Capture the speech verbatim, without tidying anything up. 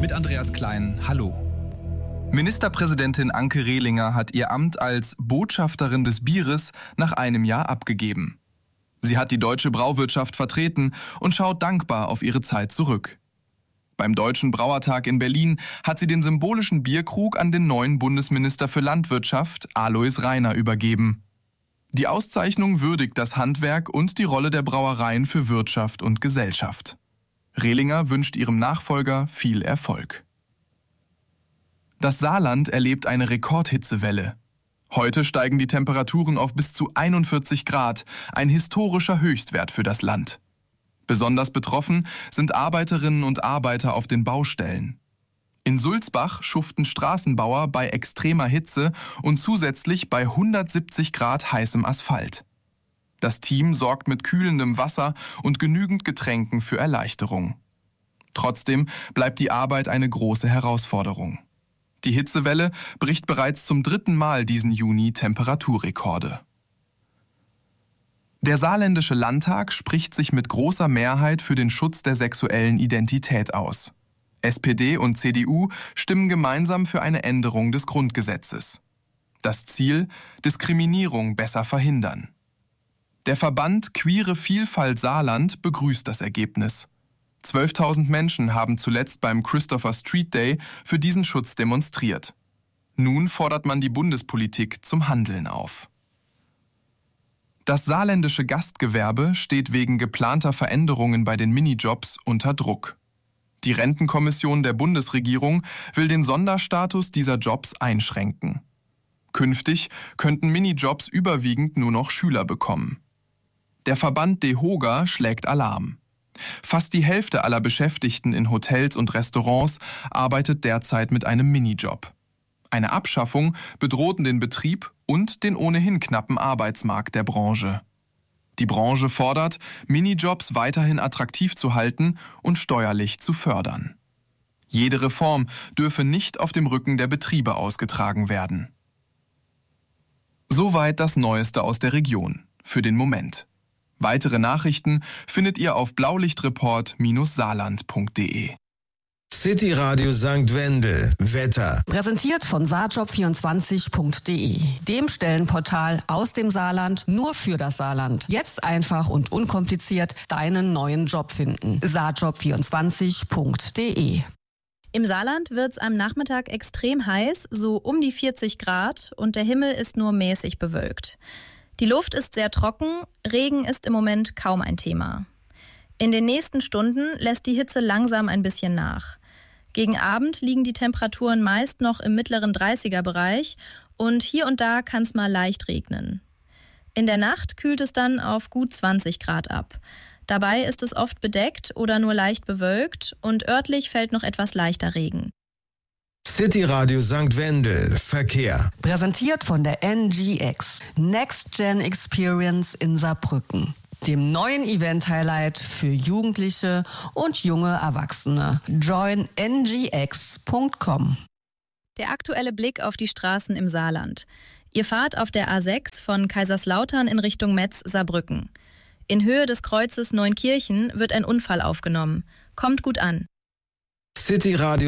Mit Andreas Klein, hallo. Ministerpräsidentin Anke Rehlinger hat ihr Amt als Botschafterin des Bieres nach einem Jahr abgegeben. Sie hat die deutsche Brauwirtschaft vertreten und schaut dankbar auf ihre Zeit zurück. Beim Deutschen Brauertag in Berlin hat sie den symbolischen Bierkrug an den neuen Bundesminister für Landwirtschaft, Alois Rainer, übergeben. Die Auszeichnung würdigt das Handwerk und die Rolle der Brauereien für Wirtschaft und Gesellschaft. Rehlinger wünscht ihrem Nachfolger viel Erfolg. Das Saarland erlebt eine Rekordhitzewelle. Heute steigen die Temperaturen auf bis zu einundvierzig Grad, ein historischer Höchstwert für das Land. Besonders betroffen sind Arbeiterinnen und Arbeiter auf den Baustellen. In Sulzbach schuften Straßenbauer bei extremer Hitze und zusätzlich bei hundertsiebzig Grad heißem Asphalt. Das Team sorgt mit kühlendem Wasser und genügend Getränken für Erleichterung. Trotzdem bleibt die Arbeit eine große Herausforderung. Die Hitzewelle bricht bereits zum dritten Mal diesen Juni Temperaturrekorde. Der Saarländische Landtag spricht sich mit großer Mehrheit für den Schutz der sexuellen Identität aus. S P D und C D U stimmen gemeinsam für eine Änderung des Grundgesetzes. Das Ziel: Diskriminierung besser verhindern. Der Verband Queere Vielfalt Saarland begrüßt das Ergebnis. zwölftausend Menschen haben zuletzt beim Christopher Street Day für diesen Schutz demonstriert. Nun fordert man die Bundespolitik zum Handeln auf. Das saarländische Gastgewerbe steht wegen geplanter Veränderungen bei den Minijobs unter Druck. Die Rentenkommission der Bundesregierung will den Sonderstatus dieser Jobs einschränken. Künftig könnten Minijobs überwiegend nur noch Schüler bekommen. Der Verband DEHOGA schlägt Alarm. Fast die Hälfte aller Beschäftigten in Hotels und Restaurants arbeitet derzeit mit einem Minijob. Eine Abschaffung bedroht den Betrieb und den ohnehin knappen Arbeitsmarkt der Branche. Die Branche fordert, Minijobs weiterhin attraktiv zu halten und steuerlich zu fördern. Jede Reform dürfe nicht auf dem Rücken der Betriebe ausgetragen werden. Soweit das Neueste aus der Region. Für den Moment. Weitere Nachrichten findet ihr auf blaulichtreport Bindestrich saarland Punkt de. City Radio Sankt Wendel. Wetter. Präsentiert von saarjob vierundzwanzig Punkt de, dem Stellenportal aus dem Saarland nur für das Saarland. Jetzt einfach und unkompliziert deinen neuen Job finden. saarjob vierundzwanzig Punkt de. Im Saarland wird's am Nachmittag extrem heiß, so um die vierzig Grad, und der Himmel ist nur mäßig bewölkt. Die Luft ist sehr trocken, Regen ist im Moment kaum ein Thema. In den nächsten Stunden lässt die Hitze langsam ein bisschen nach. Gegen Abend liegen die Temperaturen meist noch im mittleren dreißiger-Bereich und hier und da kann es mal leicht regnen. In der Nacht kühlt es dann auf gut zwanzig Grad ab. Dabei ist es oft bedeckt oder nur leicht bewölkt und örtlich fällt noch etwas leichter Regen. City Radio Sankt Wendel. Verkehr. Präsentiert von der N G X. Next Gen Experience in Saarbrücken. Dem neuen Event-Highlight für Jugendliche und junge Erwachsene. join n g x punkt com. Der aktuelle Blick auf die Straßen im Saarland. Ihr fahrt auf der A sechs von Kaiserslautern in Richtung Metz-Saarbrücken. In Höhe des Kreuzes Neunkirchen wird ein Unfall aufgenommen. Kommt gut an. City Radio